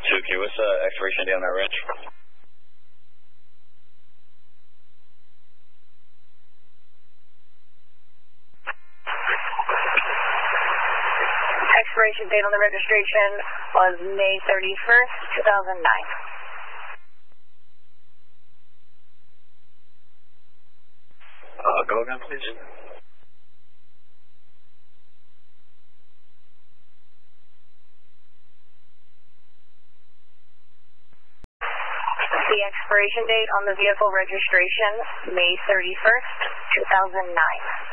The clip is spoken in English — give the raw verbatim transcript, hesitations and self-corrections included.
Suzuki, what's the uh, expiration date on that wrench? Expiration date on the registration was May thirty-first, two thousand nine. Uh, go again, please. The expiration date on the vehicle registration, May thirty-first, two thousand nine.